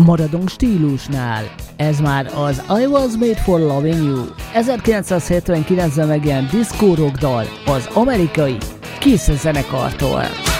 Maradunk stílusnál. Ez már az I Was Made for Loving You 1979-ben megjelent diszkó rock dal az amerikai Kiss zenekartól.